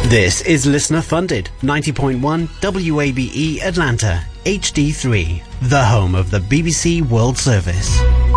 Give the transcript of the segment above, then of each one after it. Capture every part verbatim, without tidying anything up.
This is listener funded ninety point one W A B E Atlanta H D three, the home of the B B C World Service.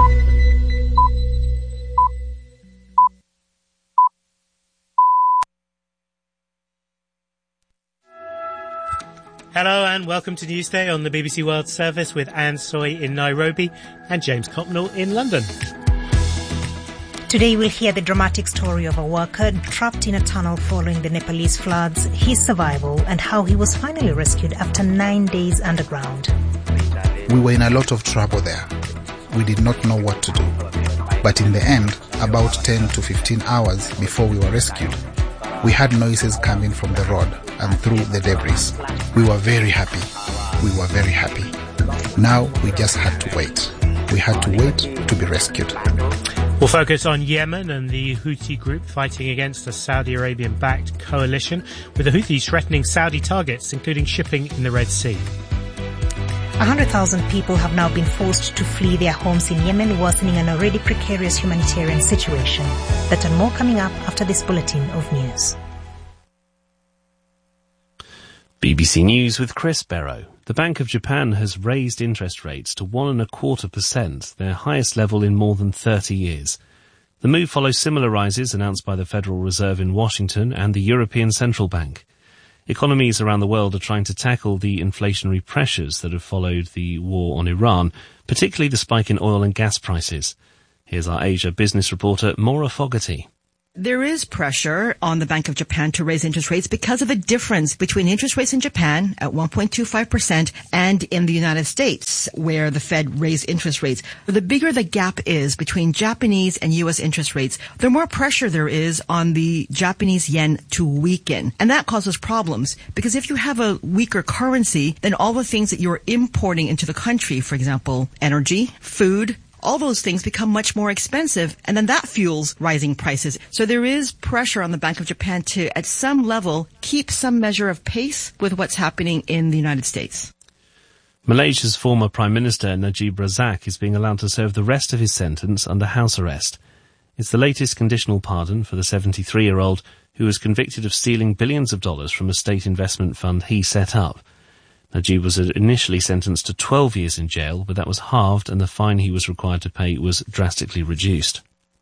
Hello and welcome to Newsday on the B B C World Service with Anne Soy in Nairobi and James Copnell in London. Today we'll hear the dramatic story of a worker trapped in a tunnel following the Nepalese floods, his survival and how he was finally rescued after nine days underground. We were in a lot of trouble there. We did not know what to do. But in the end, about ten to fifteen hours before we were rescued, we had noises coming from the road and through the debris. We were very happy. We were very happy. Now we just had to wait. We had to wait to be rescued. We'll focus on Yemen and the Houthi group fighting against a Saudi Arabian-backed coalition, with the Houthis threatening Saudi targets, including shipping in the Red Sea. one hundred thousand people have now been forced to flee their homes in Yemen, worsening an already precarious humanitarian situation. That and more coming up after this bulletin of news. B B C News with Chris Barrow. The Bank of Japan has raised interest rates to one and a quarter percent, their highest level in more than thirty years. The move follows similar rises announced by the Federal Reserve in Washington and the European Central Bank. Economies around the world are trying to tackle the inflationary pressures that have followed the war on Iran, particularly the spike in oil and gas prices. Here's our Asia business reporter, Maura Fogarty. There is pressure on the Bank of Japan to raise interest rates because of a difference between interest rates in Japan at one point two five percent and in the United States, where the Fed raised interest rates. The bigger the gap is between Japanese and U S interest rates, the more pressure there is on the Japanese yen to weaken. And that causes problems because if you have a weaker currency, then all the things that you're importing into the country, for example, energy, food, all those things become much more expensive, and then that fuels rising prices. So there is pressure on the Bank of Japan to, at some level, keep some measure of pace with what's happening in the United States. Malaysia's former Prime Minister Najib Razak is being allowed to serve the rest of his sentence under house arrest. It's the latest conditional pardon for the seventy-three-year-old who was convicted of stealing billions of dollars from a state investment fund he set up. Najib was initially sentenced to twelve years in jail, but that was halved and the fine he was required to pay was drastically reduced.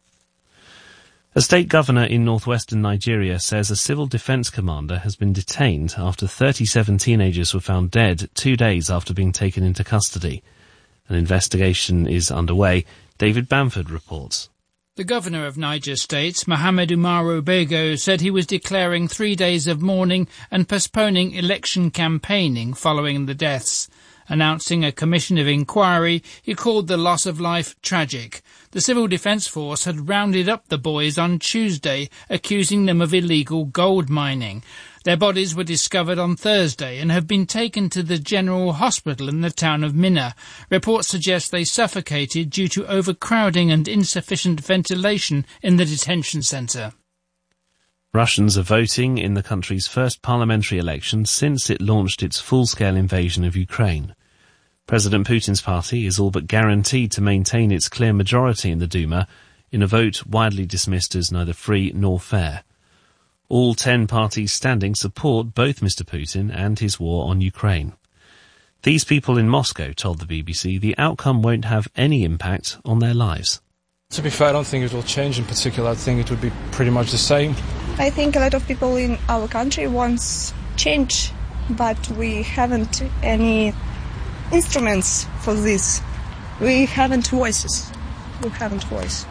A state governor in northwestern Nigeria says a civil defense commander has been detained after thirty-seven teenagers were found dead two days after being taken into custody. An investigation is underway. David Bamford reports. The governor of Niger State, Mohamed Umaru Bego, said he was declaring three days of mourning and postponing election campaigning following the deaths. Announcing a commission of inquiry, he called the loss of life tragic. The Civil Defence Force had rounded up the boys on Tuesday, accusing them of illegal gold mining. Their bodies were discovered on Thursday and have been taken to the General Hospital in the town of Minna. Reports suggest they suffocated due to overcrowding and insufficient ventilation in the detention centre. Russians are voting in the country's first parliamentary election since it launched its full-scale invasion of Ukraine. President Putin's party is all but guaranteed to maintain its clear majority in the Duma in a vote widely dismissed as neither free nor fair. All ten parties standing support both Mister Putin and his war on Ukraine. These people in Moscow told the B B C the outcome won't have any impact on their lives. To be fair, I don't think it will change in particular. I think it would be pretty much the same. I think a lot of people in our country wants change, but we haven't any instruments for this. We haven't voices. We haven't voice.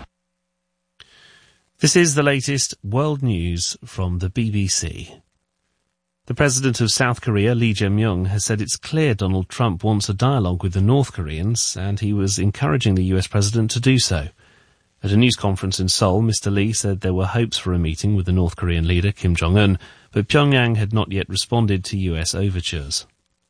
This is the latest world news from the B B C. The president of South Korea, Lee Jae-myung, has said it's clear Donald Trump wants a dialogue with the North Koreans, and he was encouraging the U S president to do so. At a news conference in Seoul, Mister Lee said there were hopes for a meeting with the North Korean leader, Kim Jong-un, but Pyongyang had not yet responded to U S overtures.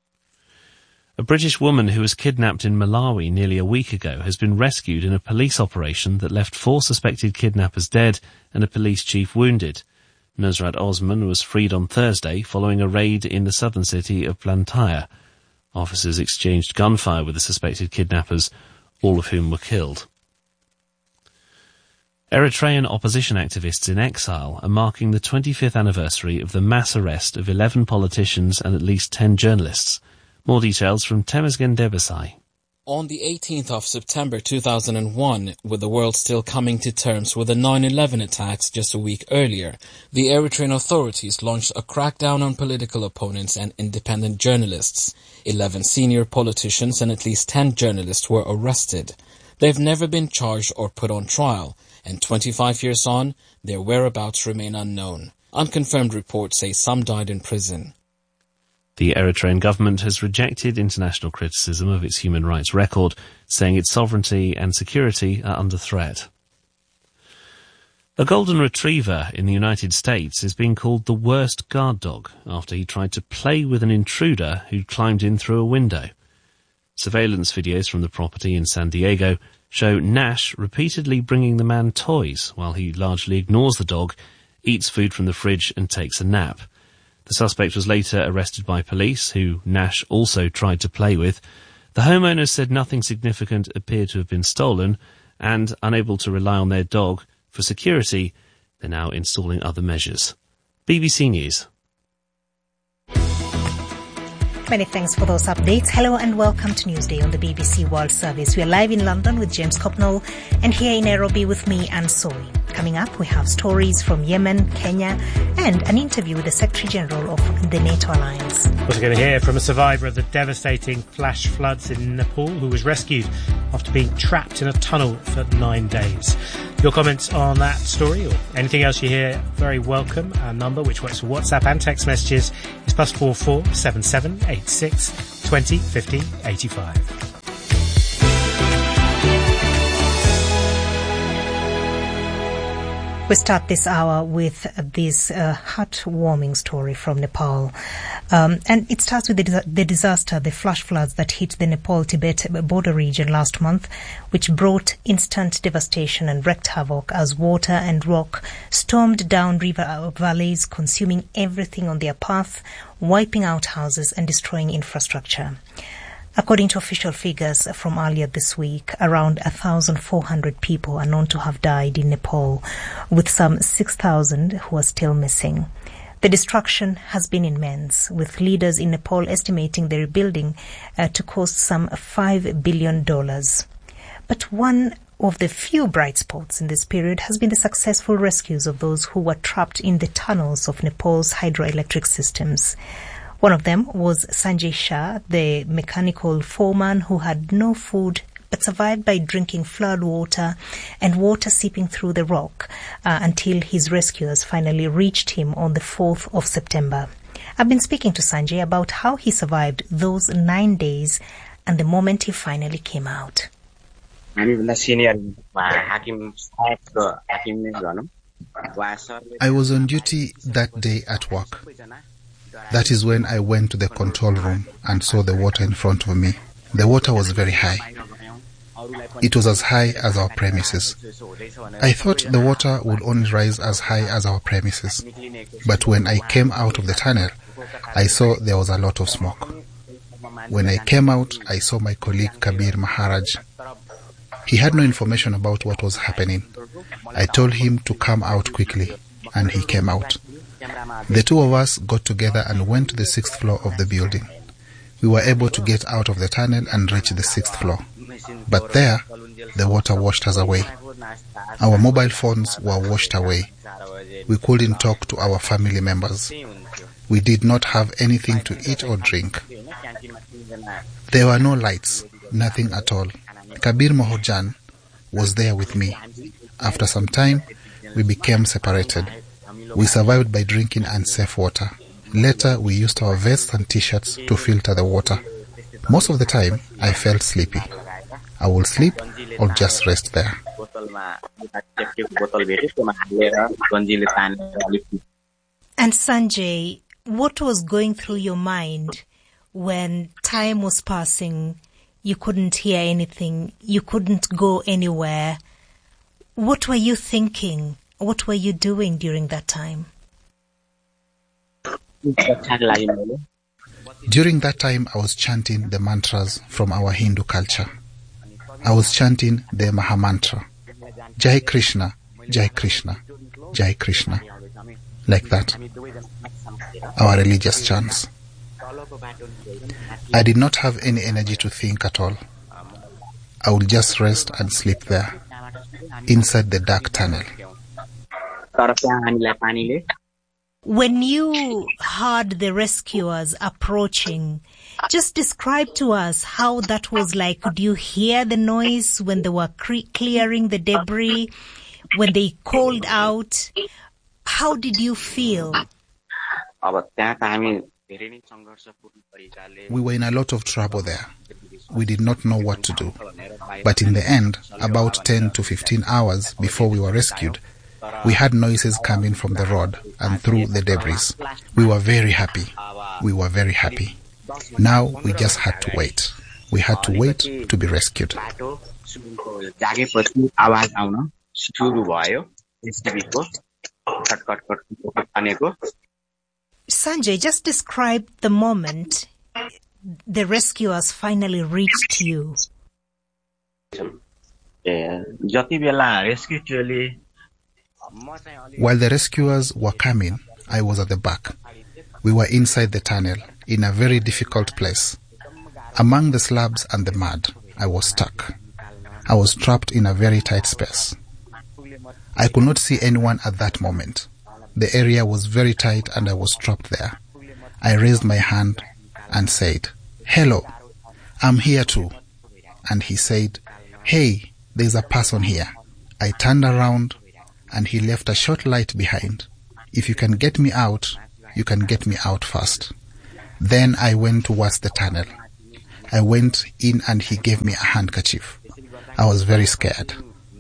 A British woman who was kidnapped in Malawi nearly a week ago has been rescued in a police operation that left four suspected kidnappers dead and a police chief wounded. Nusrat Osman was freed on Thursday following a raid in the southern city of Blantyre. Officers exchanged gunfire with the suspected kidnappers, all of whom were killed. Eritrean opposition activists in exile are marking the twenty-fifth anniversary of the mass arrest of eleven politicians and at least ten journalists. More details from Temesgen Debesai. On the eighteenth of September two thousand one, with the world still coming to terms with the nine eleven attacks just a week earlier, the Eritrean authorities launched a crackdown on political opponents and independent journalists. Eleven senior politicians and at least ten journalists were arrested. They've never been charged or put on trial, and twenty-five years on, their whereabouts remain unknown. Unconfirmed reports say some died in prison. The Eritrean government has rejected international criticism of its human rights record, saying its sovereignty and security are under threat. A golden retriever in the United States is being called the worst guard dog after he tried to play with an intruder who climbed in through a window. Surveillance videos from the property in San Diego show Nash repeatedly bringing the man toys while he largely ignores the dog, eats food from the fridge and takes a nap. The suspect was later arrested by police, who Nash also tried to play with. The homeowners said nothing significant appeared to have been stolen, and, unable to rely on their dog for security, they're now installing other measures. B B C News. Many thanks for those updates. Hello and welcome to Newsday on the B B C World Service. We are live in London with James Copnall and here in Nairobi with me, Anne Soy. Coming up, we have stories from Yemen, Kenya, and an interview with the Secretary General of the NATO Alliance. We're also going to hear from a survivor of the devastating flash floods in Nepal who was rescued after being trapped in a tunnel for nine days. Your comments on that story or anything else you hear, very welcome. Our number, which works for WhatsApp and text messages, is plus four four seven seven eight six twenty fifty eighty five. We start this hour with this uh, heartwarming story from Nepal. Um, and it starts with the, the disaster, the flash floods that hit the Nepal-Tibet border region last month, which brought instant devastation and wreaked havoc as water and rock stormed down river valleys, consuming everything on their path, wiping out houses and destroying infrastructure. According to official figures from earlier this week, around one thousand four hundred people are known to have died in Nepal, with some six thousand who are still missing. The destruction has been immense, with leaders in Nepal estimating the rebuilding uh, to cost some five billion dollars. But one of the few bright spots in this period has been the successful rescues of those who were trapped in the tunnels of Nepal's hydroelectric systems. One of them was Sanjay Shah, the mechanical foreman who had no food but survived by drinking flood water and water seeping through the rock uh, until his rescuers finally reached him on the fourth of September. I've been speaking to Sanjay about how he survived those nine days and the moment he finally came out. I was on duty that day at work. That is when I went to the control room and saw the water in front of me. The water was very high. It was as high as our premises. I thought the water would only rise as high as our premises. But when I came out of the tunnel, I saw there was a lot of smoke. When I came out, I saw my colleague Kabir Maharaj. He had no information about what was happening. I told him to come out quickly, and he came out. The two of us got together and went to the sixth floor of the building. We were able to get out of the tunnel and reach the sixth floor. But there, the water washed us away. Our mobile phones were washed away. We couldn't talk to our family members. We did not have anything to eat or drink. There were no lights, nothing at all. Kabir Maharaj was there with me. After some time, we became separated. We survived by drinking unsafe water. Later, we used our vests and t-shirts to filter the water. Most of the time, I felt sleepy. I will sleep or just rest there. And Sanjay, what was going through your mind when time was passing, you couldn't hear anything, you couldn't go anywhere? What were you thinking? What were you doing during that time? During that time, I was chanting the mantras from our Hindu culture. I was chanting the Mahamantra, Jai Krishna, Jai Krishna, Jai Krishna, like that, our religious chants. I did not have any energy to think at all. I would just rest and sleep there, inside the dark tunnel. When you heard the rescuers approaching, just describe to us how that was like. Could you hear the noise when they were cre- clearing the debris, when they called out? How did you feel? We were in a lot of trouble there. We did not know what to do. But in the end, about ten to fifteen hours before we were rescued, we had noises coming from the road and through the debris. We were very happy. We were very happy. Now we just had to wait. We had to wait to be rescued. Sanjay, just describe the moment the rescuers finally reached you. While the rescuers were coming, I was at the back. We were inside the tunnel, in a very difficult place. Among the slabs and the mud, I was stuck. I was trapped in a very tight space. I could not see anyone at that moment. The area was very tight and I was trapped there. I raised my hand and said, "Hello, I'm here too." And he said, "Hey, there's a person here." I turned around and he left a short light behind. "If you can get me out, you can get me out fast." Then I went towards the tunnel. I went in and he gave me a handkerchief. I was very scared.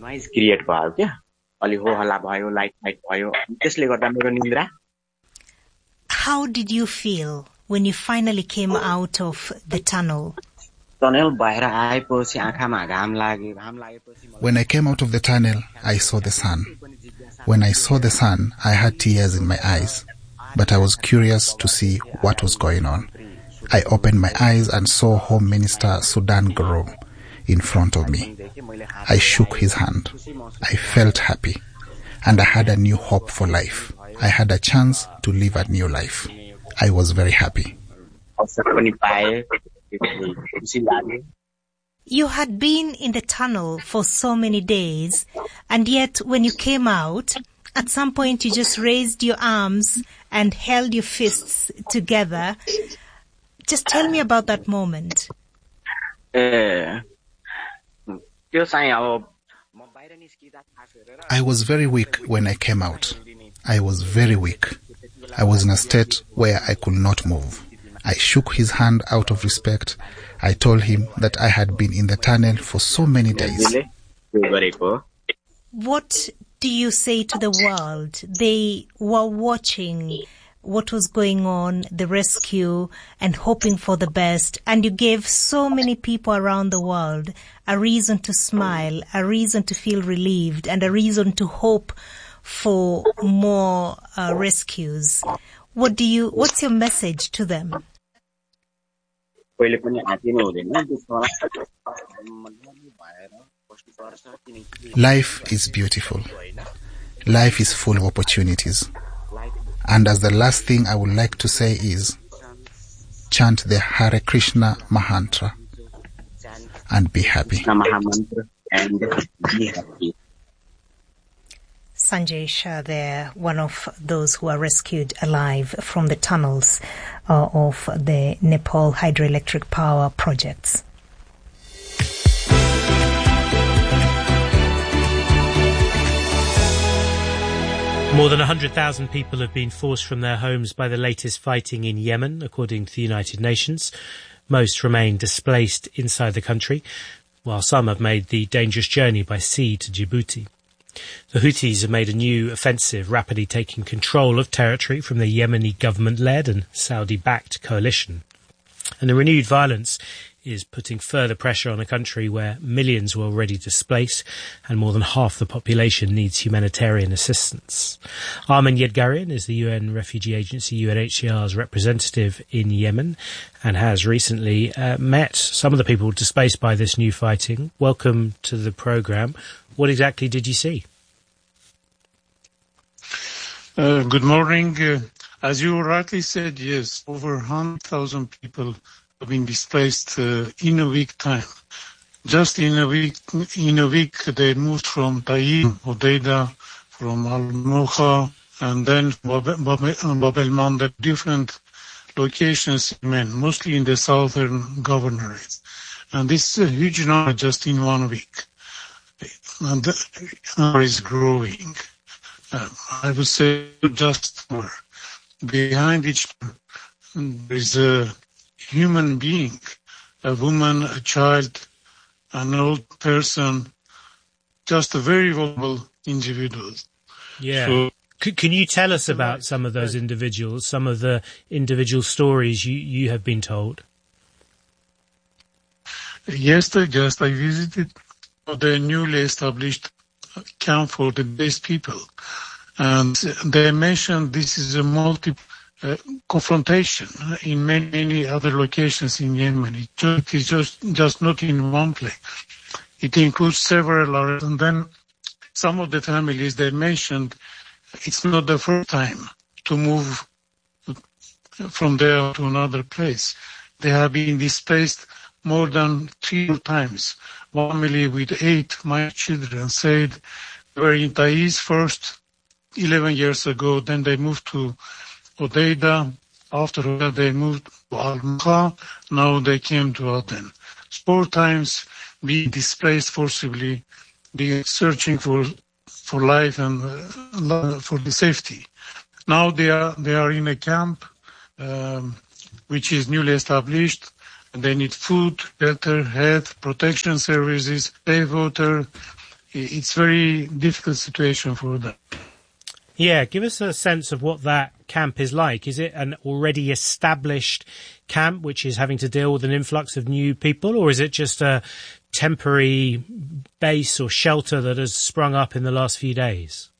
How did you feel when you finally came out of the tunnel? When I came out of the tunnel, I saw the sun. When I saw the sun, I had tears in my eyes, but I was curious to see what was going on. I opened my eyes and saw Home Minister Sudan Garo in front of me. I shook his hand. I felt happy, and I had a new hope for life. I had a chance to live a new life. I was very happy. You had been in the tunnel for so many days, and yet when you came out, at some point you just raised your arms and held your fists together. Just tell me about that moment. I was very weak when I came out. I was very weak. I was in a state where I could not move. I shook his hand out of respect. I told him that I had been in the tunnel for so many days. What do you say to the world? They were watching what was going on, the rescue, and hoping for the best. And you gave so many people around the world a reason to smile, a reason to feel relieved, and a reason to hope for more uh, rescues. What do you? What's your message to them? Life is beautiful. Life is full of opportunities. And as the last thing I would like to say is, chant the Hare Krishna Mahantra and be happy. Sanjay Shah there, one of those who are rescued alive from the tunnels uh, of the Nepal hydroelectric power projects. More than one hundred thousand people have been forced from their homes by the latest fighting in Yemen, according to the United Nations. Most remain displaced inside the country, while some have made the dangerous journey by sea to Djibouti. The Houthis have made a new offensive, rapidly taking control of territory from the Yemeni government-led and Saudi-backed coalition. And the renewed violence is putting further pressure on a country where millions were already displaced and more than half the population needs humanitarian assistance. Armin Yedgarian is the U N Refugee Agency U N H C R's representative in Yemen and has recently uh, met some of the people displaced by this new fighting. Welcome to the programme. What exactly did you see? Uh, good morning. Uh, as you rightly said, yes, over one hundred thousand people have been displaced uh, in a week time. Just in a week, in a week, they moved from Taiz, Hodeida, from Al-Mocha, and then Bab el Mandeb, different locations, mostly in the southern governorates. And this is a huge number just in one week. And the number is growing. Uh, I would say just more. Behind each there is a human being, a woman, a child, an old person, just a very vulnerable individual. Yeah. So, C- can you tell us about some of those individuals, some of the individual stories you, you have been told? Yesterday, just I visited the newly established camp for the displaced people, and they mentioned this is a multi uh, confrontation in many, many other locations in Yemen. It just, it's just just not in one place. It includes several areas, and then some of the families they mentioned it's not the first time to move from there to another place. They have been displaced more than three times. One family with eight my children said they were in Taiz first eleven years ago, then they moved to Hodeida. After that they moved to Al-Mocha, now they came to Aden. Four times being displaced forcibly, being searching for for life and uh, for the safety. Now they are they are in a camp um, which is newly established. They need food, shelter, health, protection services, safe water. It's a very difficult situation for them. Yeah, give us a sense of what that camp is like. Is it an already established camp which is having to deal with an influx of new people, or is it just a temporary base or shelter that has sprung up in the last few days?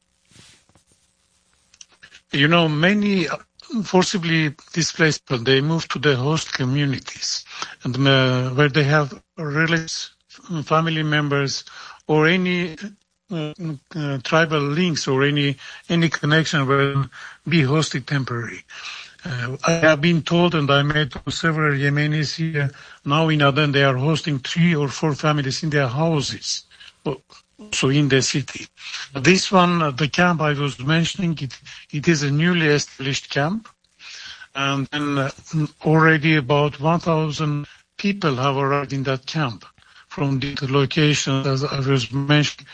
You know, many forcibly displaced people, they move to the host communities, and uh, where they have relatives, family members, or any uh, uh, tribal links or any any connection will be hosted temporarily. Uh, I have been told, and I met several Yemenis here, now in Aden they are hosting three or four families in their houses, so in the city. This one, the camp I was mentioning, it, it is a newly established camp, and then uh, already about one thousand people have arrived in that camp from the locations, as I was mentioning,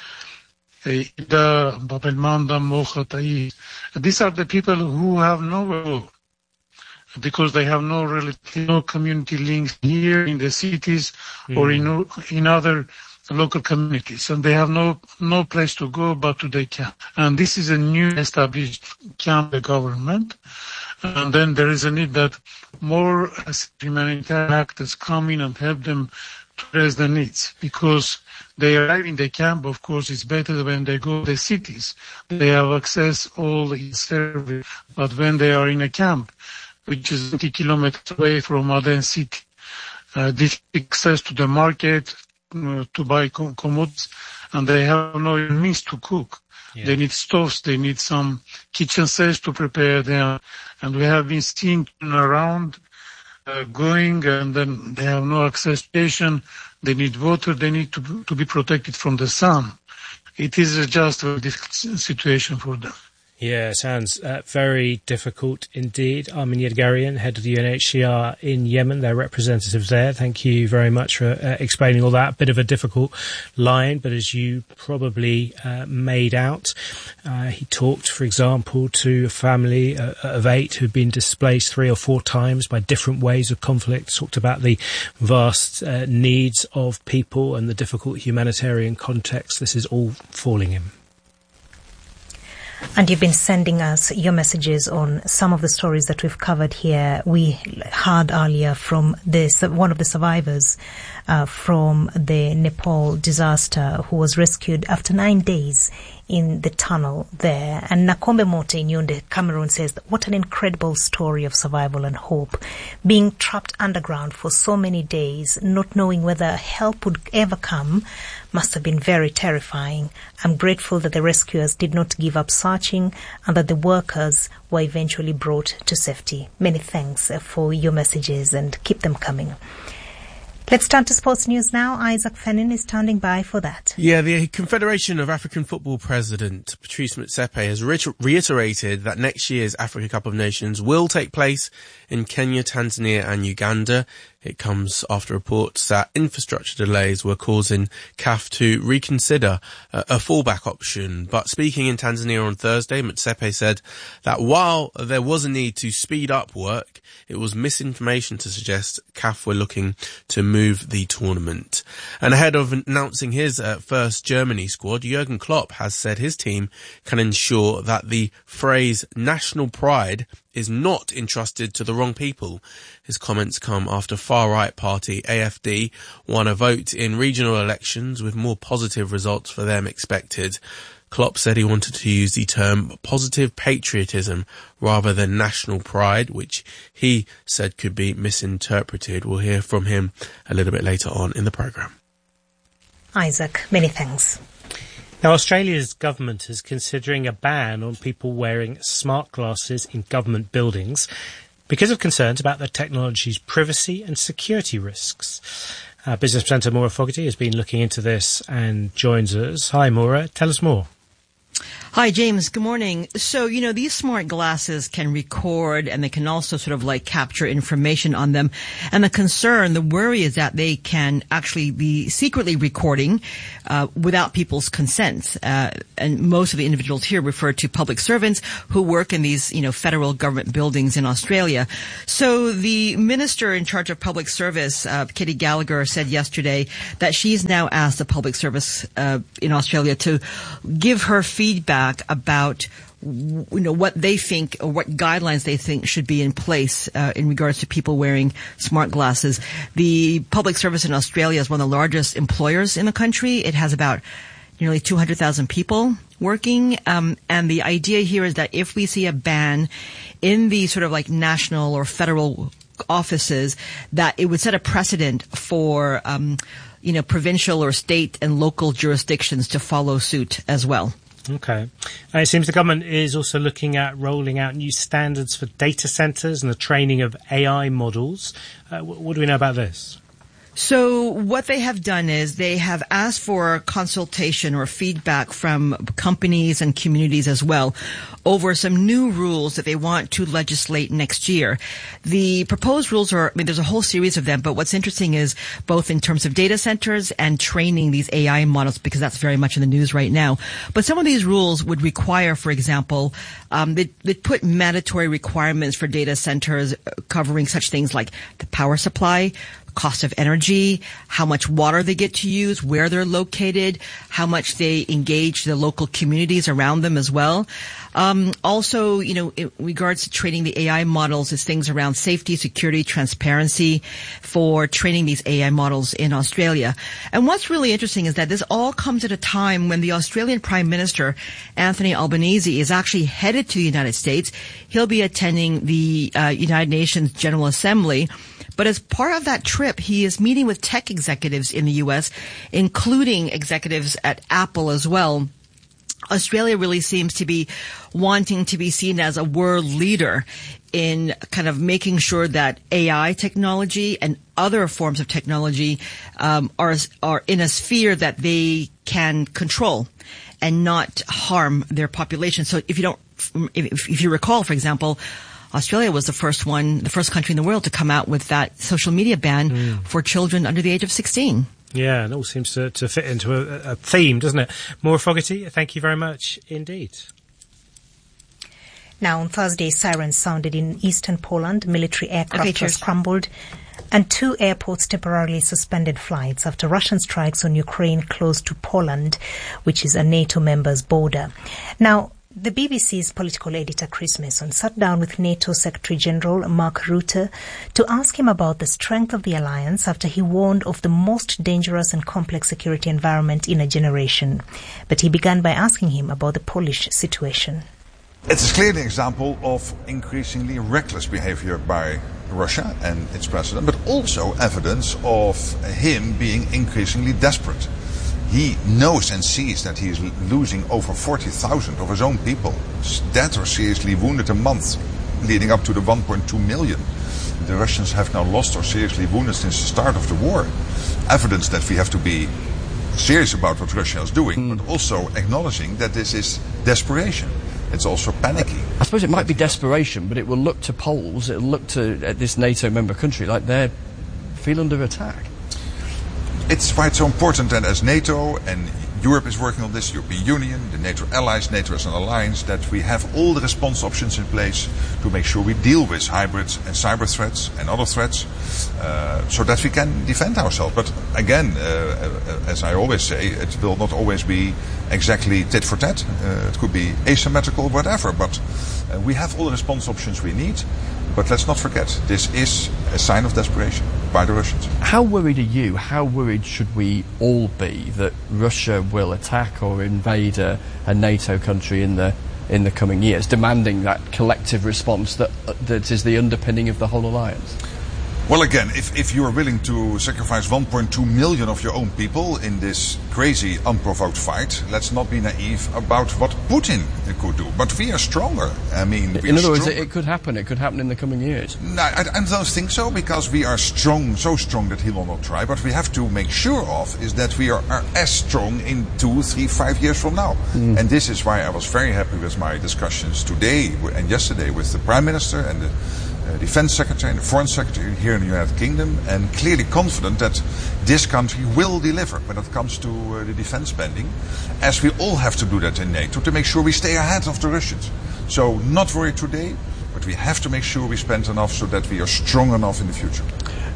Ida, Bab el Mandeb, Mocha, Taiz. These are the people who have nowhere, because they have no relative, no community links here in the cities mm. or in in other local communities, and they have no no place to go but to the camp. And this is a new established camp, the government. And then there is a need that more humanitarian actors come in and help them to address the needs, because they arrive in the camp. Of course, it's better when they go to the cities. They have access all the service, but when they are in a camp, which is twenty kilometers away from Aden city, uh, this access to the market, uh, to buy com- commodities, and they have no means to cook. Yeah. They need stoves, they need some kitchen sets to prepare them, and we have been seeing around uh, going, and then they have no access station, they need water, they need to, to be protected from the sun. It is just a difficult situation for them. Yeah, sounds uh, very difficult indeed. Armin Yadgarian, head of the U N H C R in Yemen, their representatives there. Thank you very much for uh, explaining all that. Bit of a difficult line, but as you probably uh, made out, uh, he talked, for example, to a family uh, of eight who'd been displaced three or four times by different ways of conflict, talked about the vast uh, needs of people and the difficult humanitarian context this is all falling in. And you've been sending us your messages on some of the stories that we've covered here. We heard earlier from this, one of the survivors uh, from the Nepal disaster who was rescued after nine days in the tunnel there. And Nakombe Mote in Yaoundé, Cameroon, says that what an incredible story of survival and hope. Being trapped underground for so many days, not knowing whether help would ever come, must have been very terrifying. I'm grateful that the rescuers did not give up searching and that the workers were eventually brought to safety. Many thanks for your messages and keep them coming. Let's turn to sports news now. Isaac Fennin is standing by for that. Yeah, the Confederation of African Football President Patrice Motsepe has re- reiterated that next year's Africa Cup of Nations will take place in Kenya, Tanzania and Uganda. It comes after reports that infrastructure delays were causing C A F to reconsider a, a fallback option. But speaking in Tanzania on Thursday, Motsepe said that while there was a need to speed up work, it was misinformation to suggest C A F were looking to move the tournament. And ahead of announcing his uh, first Germany squad, Jurgen Klopp has said his team can ensure that the phrase national pride is not entrusted to the wrong people. His comments come after far-right party A F D won a vote in regional elections with more positive results for them expected. Klopp said he wanted to use the term positive patriotism rather than national pride, which he said could be misinterpreted. We'll hear from him a little bit later on in the programme. Isaac, many thanks. Now, Australia's government is considering a ban on people wearing smart glasses in government buildings because of concerns about the technology's privacy and security risks. Uh, Business presenter Maura Fogarty has been looking into this and joins us. Hi, Maura. Tell us more. Hi, James. Good morning. So, you know, these smart glasses can record and they can also sort of like capture information on them. And the concern, the worry is that they can actually be secretly recording uh, without people's consent. Uh, and most of the individuals here refer to public servants who work in these, you know, federal government buildings in Australia. So the minister in charge of public service, uh, Katie Gallagher, said yesterday that she's now asked the public service uh, in Australia to give her feedback about, you know, what they think or what guidelines they think should be in place uh, in regards to people wearing smart glasses. The public service in Australia is one of the largest employers in the country. It has about nearly two hundred thousand people working. Um, and the idea here is that if we see a ban in the sort of like national or federal offices, that it would set a precedent for, um, you know, provincial or state and local jurisdictions to follow suit as well. Okay. Uh, it seems the government is also looking at rolling out new standards for data centres and the training of A I models. Uh, what, what do we know about this? So what they have done is they have asked for consultation or feedback from companies and communities as well over some new rules that they want to legislate next year. The proposed rules are, I mean, there's a whole series of them, but what's interesting is both in terms of data centers and training these A I models, because that's very much in the news right now. But some of these rules would require, for example, um, they, they put mandatory requirements for data centers covering such things like the power supply, cost of energy, how much water they get to use, where they're located, how much they engage the local communities around them as well. Um, also, you know, in regards to training the A I models, is things around safety, security, transparency for training these A I models in Australia. And what's really interesting is that this all comes at a time when the Australian Prime Minister, Anthony Albanese, is actually headed to the United States. He'll be attending the uh, United Nations General Assembly. But as part of that trip, he is meeting with tech executives in the U S, including executives at Apple as well. Australia really seems to be wanting to be seen as a world leader in kind of making sure that A I technology and other forms of technology um, are are in a sphere that they can control and not harm their population. So if you don't, if, if you recall, for example, Australia was the first one, the first country in the world to come out with that social media ban mm. for children under the age of sixteen. Yeah, it all seems to, to fit into a, a theme, doesn't it? Maura Fogarty, thank you very much indeed. Now, on Thursday, sirens sounded in eastern Poland. Military aircraft okay, were scrambled, and two airports temporarily suspended flights after Russian strikes on Ukraine close to Poland, which is a NATO member's border. Now, The B B C's political editor Chris Mason sat down with NATO Secretary-General Mark Rutte to ask him about the strength of the alliance after he warned of the most dangerous and complex security environment in a generation. But he began by asking him about the Polish situation. It's clearly an example of increasingly reckless behavior by Russia and its president, but also evidence of him being increasingly desperate. He knows and sees that he is losing over forty thousand of his own people, dead or seriously wounded a month, leading up to the one point two million. The Russians have now lost or seriously wounded since the start of the war. Evidence that we have to be serious about what Russia is doing, mm. but also acknowledging that this is desperation. It's also panicky. I suppose it might be desperation, but it will look to Poles, it will look to uh, this NATO member country like they feel under attack. It's why it's so important that as NATO, and Europe is working on this, European Union, the NATO allies, NATO as an alliance, that we have all the response options in place to make sure we deal with hybrid and cyber threats and other threats, uh, so that we can defend ourselves. But again, uh, as I always say, it will not always be exactly tit for tat. Uh, it could be asymmetrical, whatever, but uh, we have all the response options we need. But let's not forget, this is a sign of desperation by the Russians. How worried are you? How worried should we all be that Russia will attack or invade a, a NATO country in the in the coming years, demanding that collective response that that is the underpinning of the whole alliance? Well, again, if, if you are willing to sacrifice one point two million of your own people in this crazy, unprovoked fight, let's not be naive about what Putin could do. But we are stronger. I mean, we in are other words, stronger. it could happen. It could happen in the coming years. No, I, I don't think so, because we are strong, so strong that he will not try. But we have to make sure of is that we are, are as strong in two, three, five years from now. Mm. And this is why I was very happy with my discussions today and yesterday with the Prime Minister and the Uh, Defense Secretary and the Foreign Secretary here in the United Kingdom, and clearly confident that this country will deliver when it comes to uh, the defense spending, as we all have to do that in NATO to make sure we stay ahead of the Russians. So not worried today, but we have to make sure we spend enough so that we are strong enough in the future.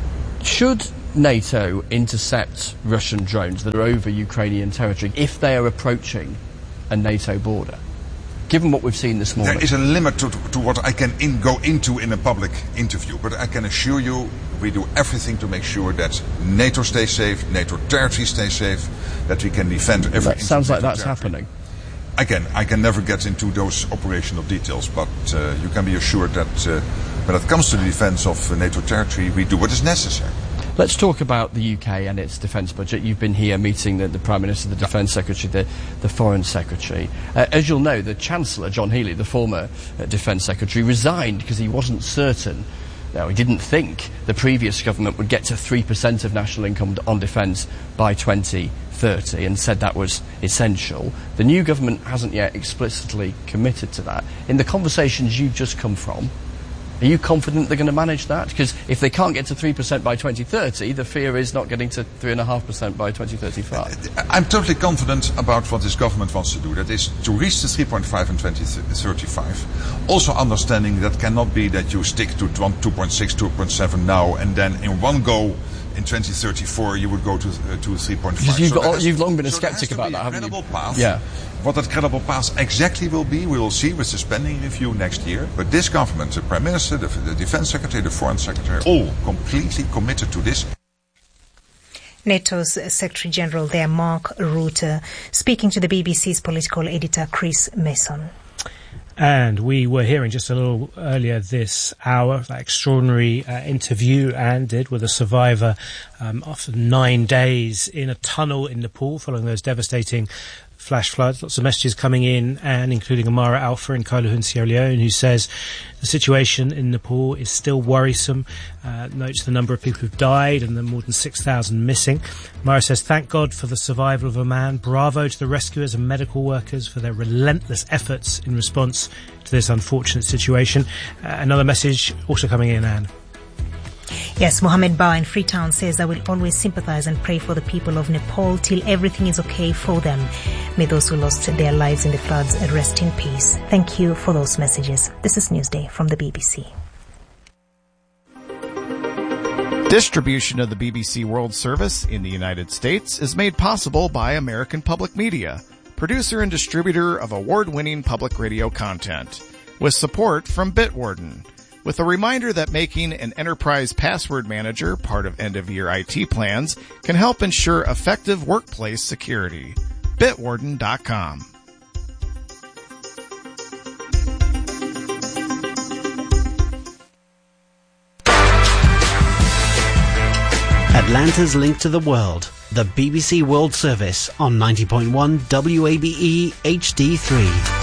Should NATO intercept Russian drones that are over Ukrainian territory if they are approaching a NATO border? Given what we've seen this morning. There is a limit to, to, to what I can in, go into in a public interview, but I can assure you we do everything to make sure that NATO stays safe, NATO territory stays safe, that we can defend every... That sounds like that's territory. happening. Again, I can never get into those operational details, but uh, you can be assured that uh, when it comes to the defense of uh, NATO territory, we do what is necessary. Let's talk about the U K and its defence budget. You've been here meeting the, the Prime Minister, the Defence Secretary, the, the Foreign Secretary. Uh, as you'll know, the Chancellor, John Healey, the former uh, Defence Secretary, resigned because he wasn't certain, no, he didn't think the previous government would get to three percent of national income on defence by twenty thirty, and said that was essential. The new government hasn't yet explicitly committed to that. In the conversations you've just come from, are you confident they're going to manage that? Because if they can't get to three percent by twenty thirty, the fear is not getting to three point five percent by twenty thirty-five. I'm totally confident about what this government wants to do. That is to reach the three point five in twenty thirty-five. Also understanding that cannot be that you stick to two point six, two point seven now, and then in one go in twenty thirty-four you would go to uh, to three point five. You've, so got, has, you've long been a so sceptic about that, haven't you? Path. Yeah. What that credible path exactly will be, we will see with the spending review next year. But this government, the Prime Minister, the, the Defence Secretary, the Foreign Secretary, all completely committed to this. NATO's Secretary General there, Mark Rutte, speaking to the B B C's political editor, Chris Mason. And we were hearing just a little earlier this hour that extraordinary uh, interview Anne did with a survivor um, after nine days in a tunnel in Nepal following those devastating flash floods. Lots of messages coming in, and including Amara Alpha in Kaluhun, Sierra Leone, who says the situation in Nepal is still worrisome. Uh, notes the number of people who've died and the more than six thousand missing. Amara says, thank God for the survival of a man. Bravo to the rescuers and medical workers for their relentless efforts in response to this unfortunate situation. Uh, another message also coming in, Anne. Yes, Mohammed Ba in Freetown says, I will always sympathize and pray for the people of Nepal till everything is okay for them. May those who lost their lives in the floods rest in peace. Thank you for those messages. This is Newsday from the B B C. Distribution of the B B C World Service in the United States is made possible by American Public Media. producer and distributor of award-winning public radio content, with support from Bitwarden. With a reminder that making an enterprise password manager part of end-of-year I T plans can help ensure effective workplace security. Bitwarden dot com. Atlanta's link to the world, the B B C World Service on ninety point one W A B E H D three.